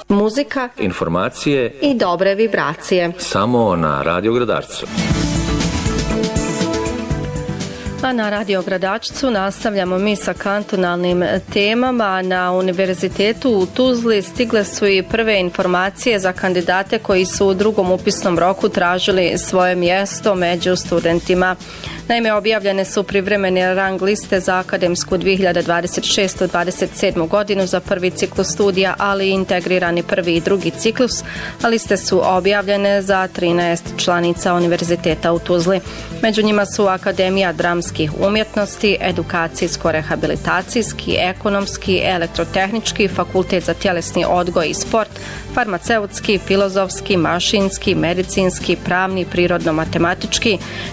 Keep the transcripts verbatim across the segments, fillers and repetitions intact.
Muzika, informacije i dobre vibracije. Samo na Radio Gradarcu. A na Radio Gradačcu nastavljamo mi sa kantonalnim temama. Na Univerzitetu u Tuzli stigle su i prve informacije za kandidate koji su u drugom upisnom roku tražili svoje mjesto među studentima. Naime, objavljene su privremene rang liste za akademsku dvije hiljade dvadeset šeste dvadeset sedmu godinu za prvi ciklus studija, ali i integrirani prvi i drugi ciklus, a liste su objavljene za trinaest članica Univerziteta u Tuzli. Među njima su Akademija dramskih umjetnosti, edukacijsko-rehabilitacijski, ekonomski, elektrotehnički, Fakultet za tjelesni odgoj i sport, farmaceutski, filozofski, mašinski, medicinski, pravni, prirodno-matematički,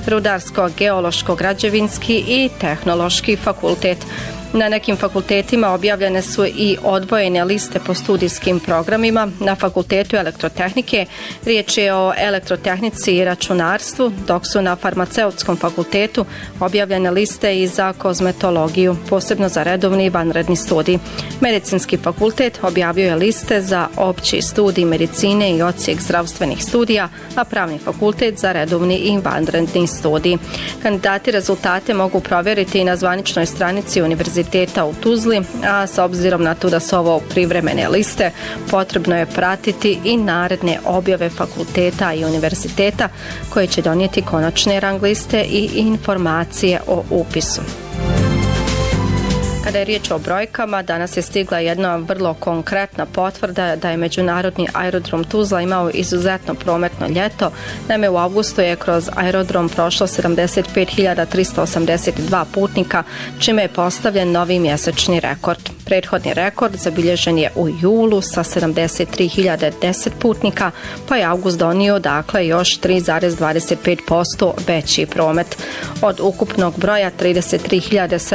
rudarsko-geološko-građevinski i tehnološki fakultet. Na nekim fakultetima objavljene su i odvojene liste po studijskim programima. Na Fakultetu elektrotehnike riječ je o elektrotehnici i računarstvu, dok su na Farmaceutskom fakultetu objavljene liste i za kozmetologiju, posebno za redovni i vanredni studij. Medicinski fakultet objavio je liste za opći studij medicine i odsjek zdravstvenih studija, a Pravni fakultet za redovni i vanredni studij. Kandidati rezultate mogu provjeriti i na zvaničnoj stranici Univerziteta u Tuzli, a s obzirom na to da su ovo privremene liste, potrebno je pratiti i naredne objave fakulteta i univerziteta koje će donijeti konačne rang liste i informacije o upisu. Kada je riječ o brojkama, danas je stigla jedna vrlo konkretna potvrda da je Međunarodni aerodrom Tuzla imao izuzetno prometno ljeto. Naime, u avgustu je kroz aerodrom prošlo sedamdeset pet hiljada tristo osamdeset dva putnika, čime je postavljen novi mjesečni rekord. Prethodni rekord zabilježen je u julu sa sedamdeset tri hiljade deset putnika, pa je avgust donio dakle još tri zarez dvadeset pet posto veći promet. Od ukupnog broja trideset tri hiljade